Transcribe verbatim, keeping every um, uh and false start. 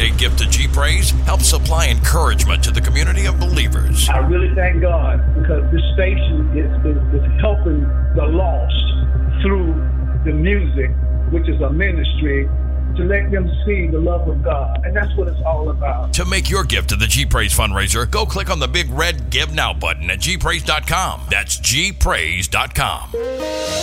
Day gift to G Praise helps supply encouragement to the community of believers. I really thank God because this station is, is, is helping the lost through the music, which is a ministry, to let them see the love of God. And that's what it's all about. To make your gift to the G Praise fundraiser, go click on the big red Give Now button at G praise dot com. That's G praise dot com.